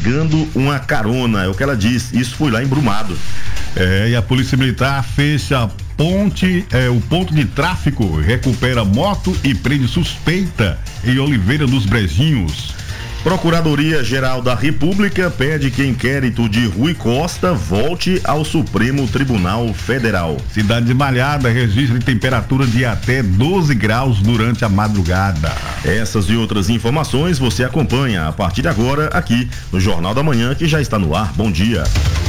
pegando uma carona, é o que ela diz. Isso foi lá em Brumado. E a Polícia Militar fecha o ponto de tráfico, recupera moto e prende suspeita em Oliveira dos Brejinhos. Procuradoria-Geral da República pede que inquérito de Rui Costa volte ao Supremo Tribunal Federal. Cidade de Malhada registra temperatura de até 12 graus durante a madrugada. Essas e outras informações você acompanha a partir de agora aqui no Jornal da Manhã, que já está no ar. Bom dia.